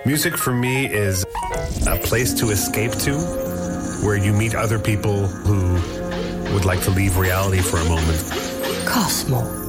Music for me is a place to escape to, where you meet other people who would like to leave reality for a moment. Cosmo.